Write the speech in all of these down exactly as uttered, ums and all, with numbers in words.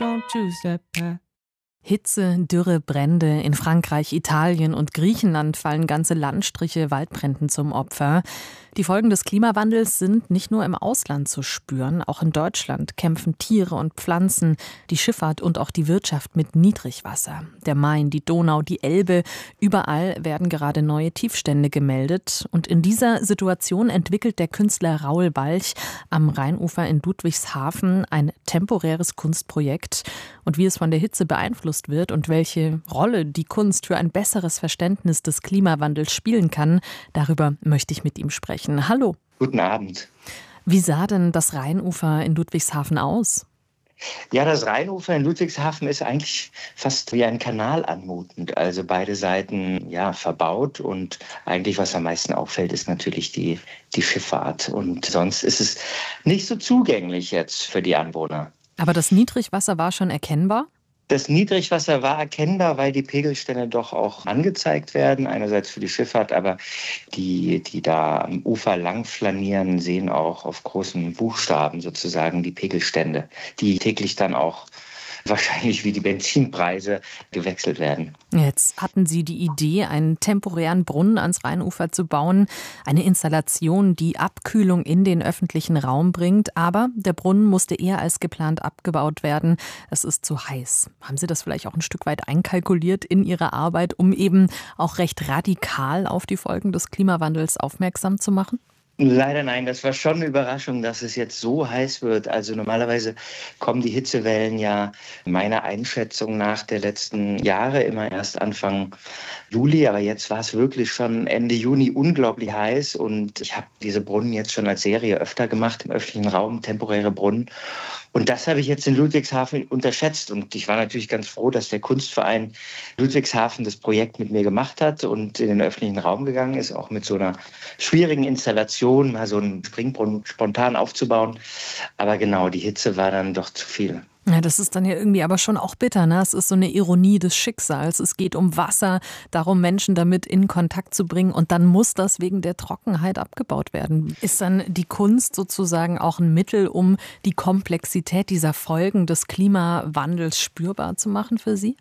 don't choose that path. Hitze, Dürre, Brände. In Frankreich, Italien und Griechenland fallen ganze Landstriche Waldbränden zum Opfer. Die Folgen des Klimawandels sind nicht nur im Ausland zu spüren. Auch in Deutschland kämpfen Tiere und Pflanzen, die Schifffahrt und auch die Wirtschaft mit Niedrigwasser. Der Main, die Donau, die Elbe, überall werden gerade neue Tiefstände gemeldet. Und in dieser Situation entwickelt der Künstler Raul Walch am Rheinufer in Ludwigshafen ein temporäres Kunstprojekt. Und wie es von der Hitze beeinflusst wird und welche Rolle die Kunst für ein besseres Verständnis des Klimawandels spielen kann, darüber möchte ich mit ihm sprechen. Hallo. Guten Abend. Wie sah denn das Rheinufer in Ludwigshafen aus? Ja, das Rheinufer in Ludwigshafen ist eigentlich fast wie ein Kanal anmutend. Also beide Seiten ja verbaut und eigentlich was am meisten auffällt, ist natürlich die, die Schifffahrt. Und sonst ist es nicht so zugänglich jetzt für die Anwohner. Aber das Niedrigwasser war schon erkennbar? Das Niedrigwasser war erkennbar, weil die Pegelstände doch auch angezeigt werden. Einerseits für die Schifffahrt, aber die, die da am Ufer lang flanieren, sehen auch auf großen Buchstaben sozusagen die Pegelstände, die täglich dann auch wahrscheinlich wie die Benzinpreise gewechselt werden. Jetzt hatten Sie die Idee, einen temporären Brunnen ans Rheinufer zu bauen, eine Installation, die Abkühlung in den öffentlichen Raum bringt, aber der Brunnen musste eher als geplant abgebaut werden. Es ist zu heiß. Haben Sie das vielleicht auch ein Stück weit einkalkuliert in Ihrer Arbeit, um eben auch recht radikal auf die Folgen des Klimawandels aufmerksam zu machen? Leider nein, das war schon eine Überraschung, dass es jetzt so heiß wird. Also normalerweise kommen die Hitzewellen ja meiner Einschätzung nach der letzten Jahre immer erst Anfang Juli. Aber jetzt war es wirklich schon Ende Juni unglaublich heiß. Und ich habe diese Brunnen jetzt schon als Serie öfter gemacht im öffentlichen Raum, temporäre Brunnen. Und das habe ich jetzt in Ludwigshafen unterschätzt. Und ich war natürlich ganz froh, dass der Kunstverein Ludwigshafen das Projekt mit mir gemacht hat und in den öffentlichen Raum gegangen ist, auch mit so einer schwierigen Installation, mal so einen Springbrunnen spontan aufzubauen. Aber genau, die Hitze war dann doch zu viel. Ja, das ist dann ja irgendwie aber schon auch bitter, ne? Es ist so eine Ironie des Schicksals. Es geht um Wasser, darum, Menschen damit in Kontakt zu bringen. Und dann muss das wegen der Trockenheit abgebaut werden. Ist dann die Kunst sozusagen auch ein Mittel, um die Komplexität dieser Folgen des Klimawandels spürbar zu machen für Sie?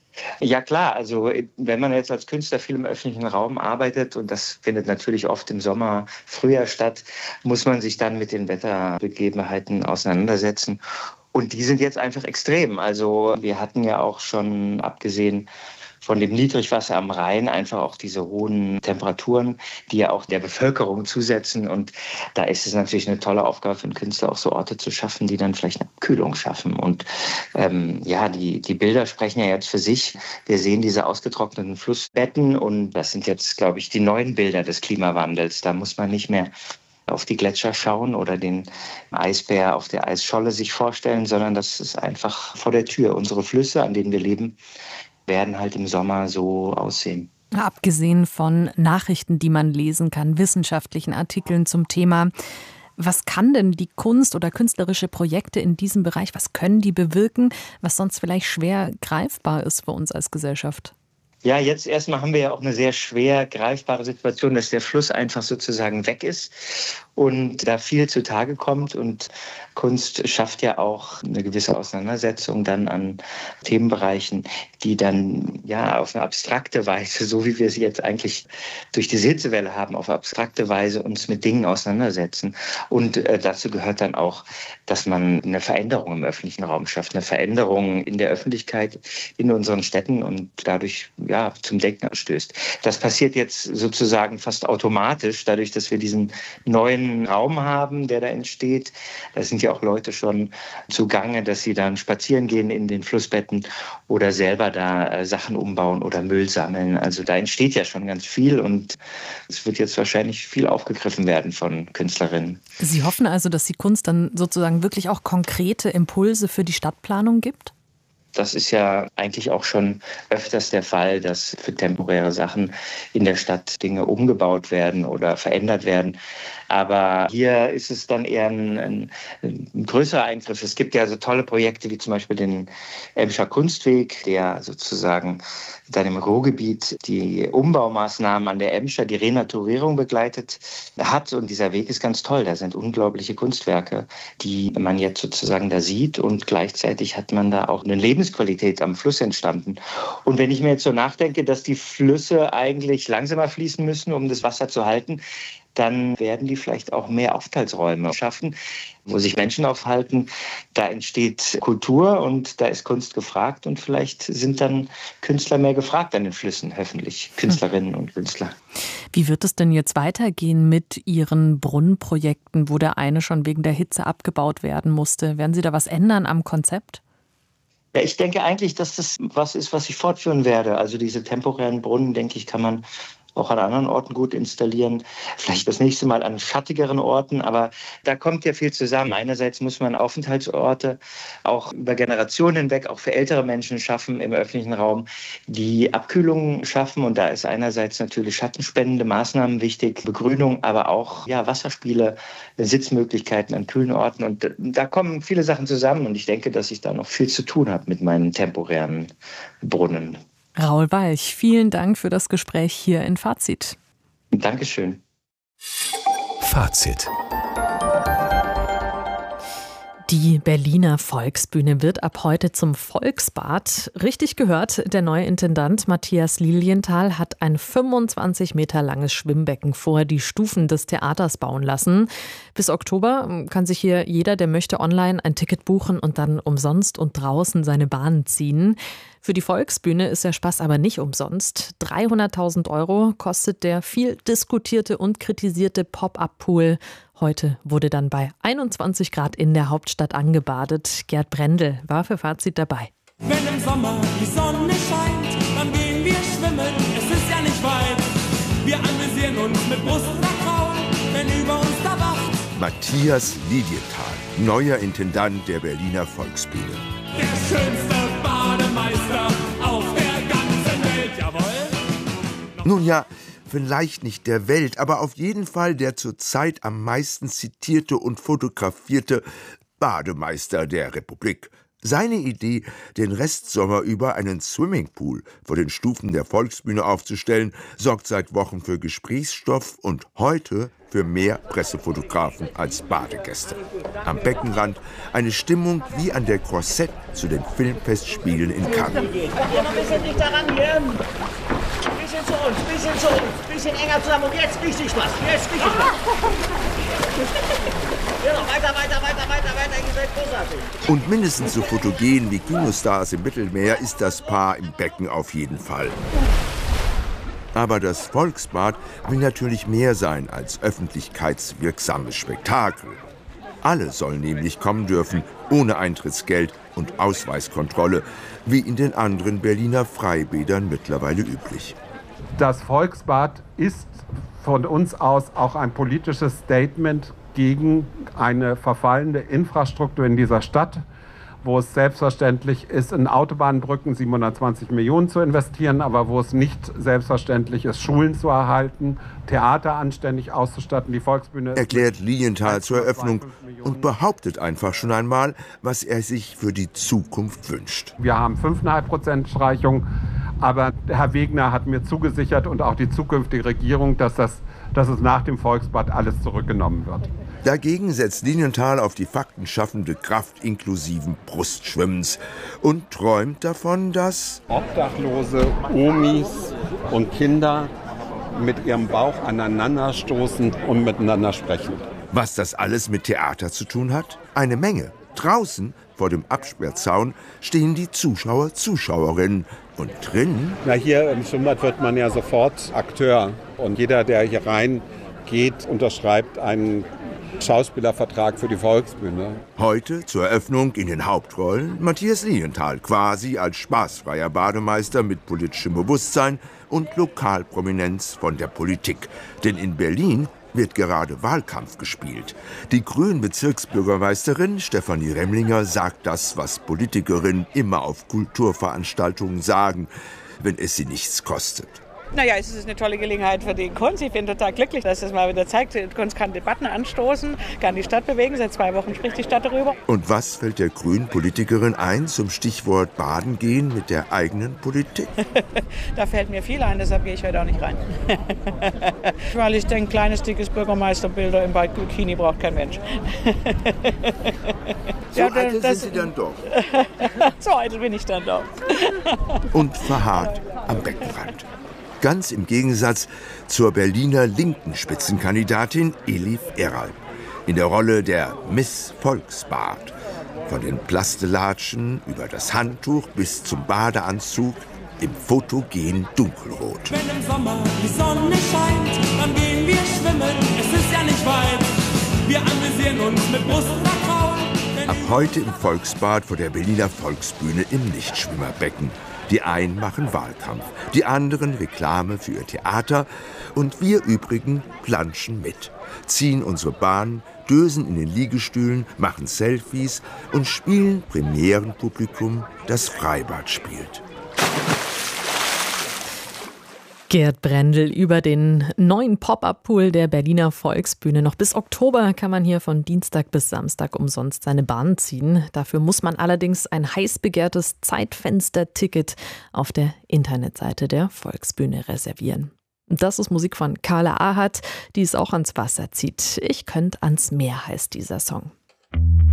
Ja klar, also wenn man jetzt als Künstler viel im öffentlichen Raum arbeitet, und das findet natürlich oft im Sommer, Frühjahr statt, muss man sich dann mit den Wetterbegebenheiten auseinandersetzen. Und die sind jetzt einfach extrem. Also wir hatten ja auch schon, abgesehen von dem Niedrigwasser am Rhein, einfach auch diese hohen Temperaturen, die ja auch der Bevölkerung zusetzen. Und da ist es natürlich eine tolle Aufgabe für einen Künstler, auch so Orte zu schaffen, die dann vielleicht eine Kühlung schaffen. Und ähm, ja, die, die Bilder sprechen ja jetzt für sich. Wir sehen diese ausgetrockneten Flussbetten und das sind jetzt, glaube ich, die neuen Bilder des Klimawandels. Da muss man nicht mehr auf die Gletscher schauen oder den Eisbär auf der Eisscholle sich vorstellen, sondern das ist einfach vor der Tür. Unsere Flüsse, an denen wir leben, werden halt im Sommer so aussehen. Abgesehen von Nachrichten, die man lesen kann, wissenschaftlichen Artikeln zum Thema, was kann denn die Kunst oder künstlerische Projekte in diesem Bereich, was können die bewirken, was sonst vielleicht schwer greifbar ist für uns als Gesellschaft? Ja, jetzt erstmal haben wir ja auch eine sehr schwer greifbare Situation, dass der Fluss einfach sozusagen weg ist und da viel zutage kommt. Und Kunst schafft ja auch eine gewisse Auseinandersetzung dann an Themenbereichen, die dann ja auf eine abstrakte Weise, so wie wir sie jetzt eigentlich durch diese Hitzewelle haben, auf abstrakte Weise uns mit Dingen auseinandersetzen. Und äh, dazu gehört dann auch, dass man eine Veränderung im öffentlichen Raum schafft, eine Veränderung in der Öffentlichkeit, in unseren Städten und dadurch ja, zum Denken anstößt. Das passiert jetzt sozusagen fast automatisch, dadurch, dass wir diesen neuen Raum haben, der da entsteht. Da sind ja auch Leute schon zugange, dass sie dann spazieren gehen in den Flussbetten oder selber da äh, Sachen umbauen oder Müll sammeln. Also da entsteht ja schon ganz viel und es wird jetzt wahrscheinlich viel aufgegriffen werden von Künstlerinnen. Sie hoffen also, dass die Kunst dann sozusagen wirklich auch konkrete Impulse für die Stadtplanung gibt? Das ist ja eigentlich auch schon öfters der Fall, dass für temporäre Sachen in der Stadt Dinge umgebaut werden oder verändert werden. Aber hier ist es dann eher ein, ein, ein größerer Eingriff. Es gibt ja so tolle Projekte wie zum Beispiel den Emscher Kunstweg, der sozusagen dann im Ruhrgebiet die Umbaumaßnahmen an der Emscher, die Renaturierung begleitet hat. Und dieser Weg ist ganz toll. Da sind unglaubliche Kunstwerke, die man jetzt sozusagen da sieht. Und gleichzeitig hat man da auch eine Lebensqualität am Fluss entstanden. Und wenn ich mir jetzt so nachdenke, dass die Flüsse eigentlich langsamer fließen müssen, um das Wasser zu halten, dann werden die vielleicht auch mehr Aufenthaltsräume schaffen, wo sich Menschen aufhalten. Da entsteht Kultur und da ist Kunst gefragt und vielleicht sind dann Künstler mehr gefragt an den Flüssen, hoffentlich Künstlerinnen und Künstler. Wie wird es denn jetzt weitergehen mit Ihren Brunnenprojekten, wo der eine schon wegen der Hitze abgebaut werden musste? Werden Sie da was ändern am Konzept? Ja, ich denke eigentlich, dass das was ist, was ich fortführen werde. Also diese temporären Brunnen, denke ich, kann man auch an anderen Orten gut installieren. Vielleicht das nächste Mal an schattigeren Orten, aber da kommt ja viel zusammen. Einerseits muss man Aufenthaltsorte auch über Generationen hinweg, auch für ältere Menschen schaffen im öffentlichen Raum, die Abkühlung schaffen. Und da ist einerseits natürlich schattenspendende Maßnahmen wichtig, Begrünung, aber auch ja, Wasserspiele, Sitzmöglichkeiten an kühlen Orten. Und da kommen viele Sachen zusammen und ich denke, dass ich da noch viel zu tun habe mit meinen temporären Brunnen. Raoul Walch, vielen Dank für das Gespräch hier in Fazit. Dankeschön. Fazit. Die Berliner Volksbühne wird ab heute zum Volksbad. Richtig gehört, der neue Intendant Matthias Lilienthal hat ein fünfundzwanzig Meter langes Schwimmbecken vor die Stufen des Theaters bauen lassen. Bis Oktober kann sich hier jeder, der möchte, online ein Ticket buchen und dann umsonst und draußen seine Bahnen ziehen. Für die Volksbühne ist der Spaß aber nicht umsonst. dreihunderttausend Euro kostet der viel diskutierte und kritisierte Pop-up-Pool. Heute wurde dann bei einundzwanzig Grad in der Hauptstadt angebadet. Gerd Brendel war für Fazit dabei. Wenn im Sommer die Sonne scheint, dann gehen wir schwimmen, es ist ja nicht weit. Wir amüsieren uns mit Brustvertrauen, wenn über uns da wacht Matthias Lilienthal, neuer Intendant der Berliner Volksbühne. der schönste Bademeister auf der ganzen Welt, jawohl. Nun ja, vielleicht nicht der Welt, aber auf jeden Fall der zurzeit am meisten zitierte und fotografierte Bademeister der Republik. Seine Idee, den Restsommer über einen Swimmingpool vor den Stufen der Volksbühne aufzustellen, sorgt seit Wochen für Gesprächsstoff und heute für mehr Pressefotografen als Badegäste. Am Beckenrand eine Stimmung wie an der Korsett zu den Filmfestspielen in Cannes. Hier noch ein bisschen dichter ran hier. Bisschen zu uns, bisschen zu uns, bisschen enger zusammen und jetzt richtig Spaß, jetzt richtig Spaß. Ja, noch weiter, weiter, weiter, weiter, weiter, ihr seid großartig. Und mindestens so fotogen wie Kinostars im Mittelmeer ist das Paar im Becken auf jeden Fall. Aber das Volksbad will natürlich mehr sein als öffentlichkeitswirksames Spektakel. Alle sollen nämlich kommen dürfen, ohne Eintrittsgeld und Ausweiskontrolle, wie in den anderen Berliner Freibädern mittlerweile üblich. Das Volksbad ist von uns aus auch ein politisches Statement gegen eine verfallende Infrastruktur in dieser Stadt, wo es selbstverständlich ist, in Autobahnbrücken siebenhundertzwanzig Millionen zu investieren, aber wo es nicht selbstverständlich ist, Schulen zu erhalten, Theater anständig auszustatten, die Volksbühne... Erklärt Lilienthal zur Eröffnung und behauptet einfach schon einmal, was er sich für die Zukunft wünscht. Wir haben fünf Komma fünf Prozent Streichung, aber Herr Wegner hat mir zugesichert und auch die zukünftige Regierung, dass, das, dass es nach dem Volksbad alles zurückgenommen wird. Dagegen setzt Lilienthal auf die faktenschaffende Kraft inklusiven Brustschwimmens und träumt davon, dass Obdachlose, Omis und Kinder mit ihrem Bauch aneinanderstoßen und miteinander sprechen. Was das alles mit Theater zu tun hat? Eine Menge. Draußen, vor dem Absperrzaun, stehen die Zuschauer, Zuschauerinnen. Und drin? Na, hier im Schwimmbad wird man ja sofort Akteur. Und jeder, der hier reingeht, unterschreibt einen Schauspielervertrag für die Volksbühne. Heute zur Eröffnung in den Hauptrollen Matthias Lilienthal, quasi als spaßfreier Bademeister mit politischem Bewusstsein und Lokalprominenz von der Politik. Denn in Berlin wird gerade Wahlkampf gespielt. Die Grünen-Bezirksbürgermeisterin Stefanie Remlinger sagt das, was Politikerinnen immer auf Kulturveranstaltungen sagen, wenn es sie nichts kostet. Naja, es ist eine tolle Gelegenheit für die Kunst. Ich bin total glücklich, dass es mal wieder zeigt, die Kunst kann Debatten anstoßen, kann die Stadt bewegen. Seit zwei Wochen spricht die Stadt darüber. Und was fällt der grünen Politikerin ein zum Stichwort Baden gehen mit der eigenen Politik? Da fällt mir viel ein, deshalb gehe ich heute auch nicht rein. Weil ich denke, kleines, dickes Bürgermeisterbilder im Bikini braucht kein Mensch. So ja, eitel das, sind Sie dann doch. So eitel bin ich dann doch. Und verharrt am Beckenrand. Ganz im Gegensatz zur Berliner linken Spitzenkandidatin Elif Eral. In der Rolle der Miss Volksbad. Von den Plastelatschen über das Handtuch bis zum Badeanzug im fotogen Dunkelrot. Wenn im Sommer die Sonne scheint, dann gehen wir schwimmen, es ist ja nicht weit. Wir amüsieren uns mit Brustvertrauen. Ab heute im Volksbad vor der Berliner Volksbühne im Nichtschwimmerbecken. Die einen machen Wahlkampf, die anderen Reklame für ihr Theater und wir übrigen planschen mit, ziehen unsere Bahn, dösen in den Liegestühlen, machen Selfies und spielen Premierenpublikum, das Freibad spielt. Gerd Brendel über den neuen Pop-Up-Pool der Berliner Volksbühne. Noch bis Oktober kann man hier von Dienstag bis Samstag umsonst seine Bahn ziehen. Dafür muss man allerdings ein heiß begehrtes Zeitfenster-Ticket auf der Internetseite der Volksbühne reservieren. Das ist Musik von Carla Ahat, die es auch ans Wasser zieht. Ich könnte ans Meer heißt dieser Song.